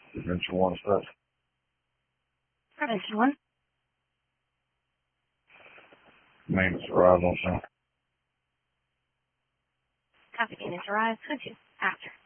Prevention 1 steps. Prevention 1. Maintenance arrival, sir. Copy, maintenance arrives. Go to after.